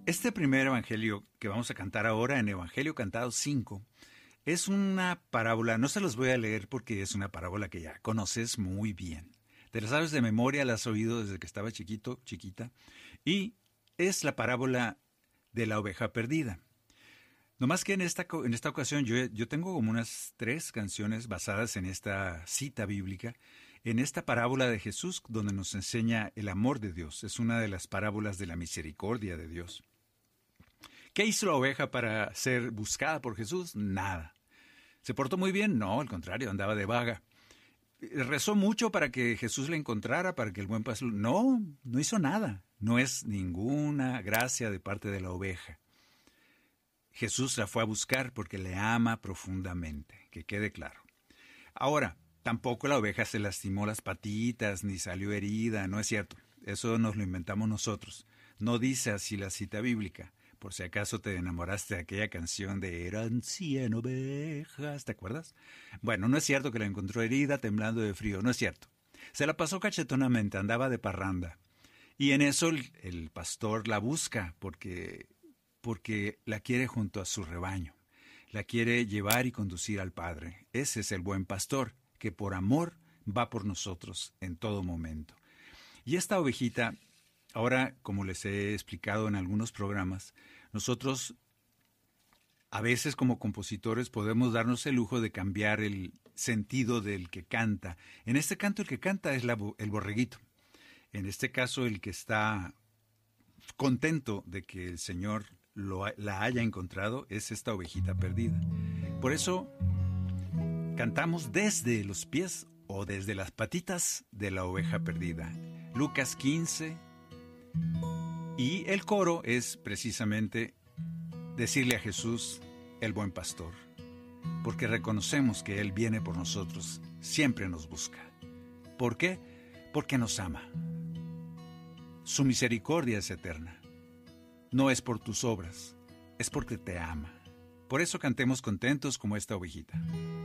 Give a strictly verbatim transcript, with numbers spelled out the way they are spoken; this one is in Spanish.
Este primer evangelio que vamos a cantar ahora, en Evangelio Cantado cinco, es una parábola. No se los voy a leer porque es una parábola que ya conoces muy bien. Te la sabes de memoria, la has oído desde que estaba chiquito, chiquita, y es la parábola de la oveja perdida. No más que en esta, en esta ocasión yo, yo tengo como unas tres canciones basadas en esta cita bíblica, en esta parábola de Jesús donde nos enseña el amor de Dios. Es una de las parábolas de la misericordia de Dios. ¿Qué hizo la oveja para ser buscada por Jesús? Nada. ¿Se portó muy bien? No, al contrario, andaba de vaga. ¿Rezó mucho para que Jesús la encontrara, para que el buen pastor? No, no hizo nada. No es ninguna gracia de parte de la oveja. Jesús la fue a buscar porque le ama profundamente, que quede claro. Ahora, tampoco la oveja se lastimó las patitas ni salió herida, no es cierto. Eso nos lo inventamos nosotros. No dice así la cita bíblica. Por si acaso te enamoraste de aquella canción de Eran cien ovejas, ¿te acuerdas? Bueno, no es cierto que la encontró herida, temblando de frío, no es cierto. Se la pasó cachetonamente, andaba de parranda. Y en eso el, el pastor la busca porque, porque la quiere junto a su rebaño. La quiere llevar y conducir al Padre. Ese es el buen pastor, que por amor va por nosotros en todo momento. Y esta ovejita, ahora, como les he explicado en algunos programas, nosotros a veces como compositores podemos darnos el lujo de cambiar el sentido del que canta. En este canto el que canta es la, el borreguito. En este caso el que está contento de que el Señor lo, la haya encontrado es esta ovejita perdida. Por eso cantamos desde los pies o desde las patitas de la oveja perdida. Lucas quince. Y el coro es precisamente decirle a Jesús, el buen pastor, porque reconocemos que Él viene por nosotros, siempre nos busca. ¿Por qué? Porque nos ama. Su misericordia es eterna. No es por tus obras, es porque te ama. Por eso cantemos contentos como esta ovejita.